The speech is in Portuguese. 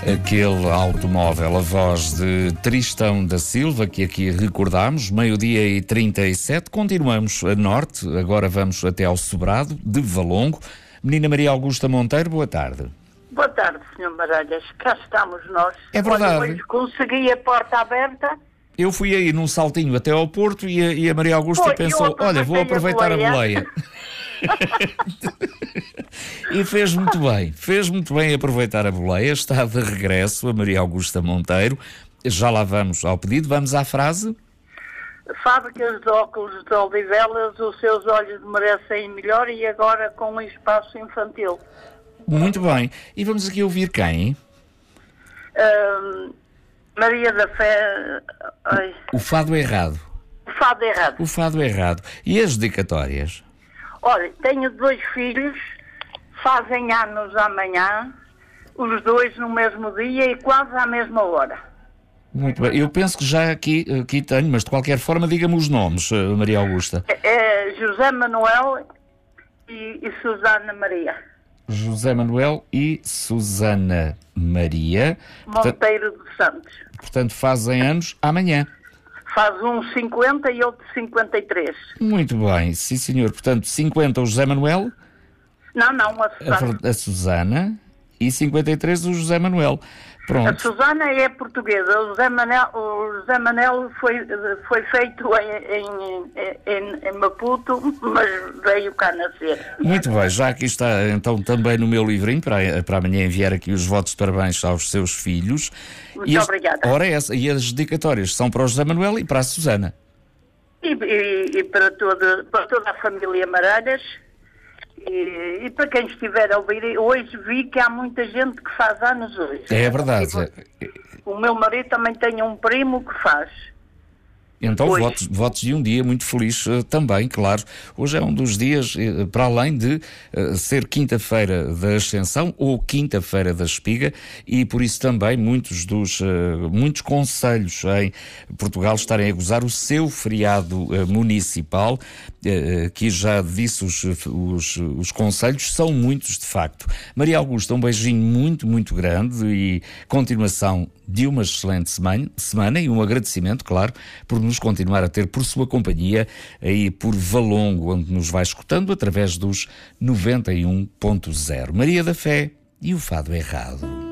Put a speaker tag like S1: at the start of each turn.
S1: Aquele automóvel, a voz de Tristão da Silva, que aqui recordámos, 12h37. Continuamos a norte, agora vamos até ao Sobrado, de Valongo. Menina Maria Augusta Monteiro, boa tarde.
S2: Boa tarde, Sr. Maralhas. Cá estamos nós.
S1: É verdade.
S2: Olha, hoje consegui a porta aberta.
S1: Eu fui aí num saltinho até ao Porto e a Maria Augusta pensou, olha, vou aproveitar a boleia. E fez muito bem aproveitar a boleia. Está de regresso a Maria Augusta Monteiro. Já lá vamos ao pedido, vamos à frase.
S2: Fábricas de óculos de Odivelas, os seus olhos merecem melhor e agora com um espaço infantil.
S1: Muito bem. E vamos aqui ouvir quem?
S2: Maria da Fé... Ai.
S1: O fado errado.
S2: O fado errado.
S1: O fado errado. E as dedicatórias?
S2: Olha, tenho 2 filhos, fazem anos amanhã, os 2 no mesmo dia e quase à mesma hora.
S1: Muito bem. Eu penso que já aqui tenho, mas de qualquer forma diga-me os nomes, Maria Augusta.
S2: É José Manuel e Susana Maria.
S1: José Manuel e Susana Maria.
S2: Monteiro dos Santos.
S1: Portanto, fazem anos amanhã.
S2: Faz um 50 e outro 53.
S1: Muito bem, sim senhor. Portanto, 50 o José Manuel.
S2: Não, a Susana.
S1: A Susana e 53 o José Manuel. Pronto.
S2: A Susana é portuguesa, o José Manuel foi feito em Maputo, mas veio cá nascer.
S1: Muito bem, já aqui está então também no meu livrinho para amanhã enviar aqui os votos de parabéns aos seus filhos.
S2: Muito obrigada.
S1: Ora, e as dedicatórias são para o José Manuel e para a Susana.
S2: E para toda a família Maralhas. E para quem estiver a ouvir, hoje vi que há muita gente que faz anos hoje.
S1: É verdade.
S2: O meu marido também tem um primo que faz.
S1: Então, votos de um dia muito feliz também, claro. Hoje é um dos dias, para além de ser quinta-feira da Ascensão ou quinta-feira da Espiga, e por isso também muitos concelhos em Portugal estarem a gozar o seu feriado municipal, que já disse os concelhos, são muitos de facto. Maria Augusta, um beijinho muito, muito grande e continuação de uma excelente semana e um agradecimento, claro, por nos continuar a ter por sua companhia aí por Valongo, onde nos vai escutando através dos 91.0. Maria da Fé e o fado errado.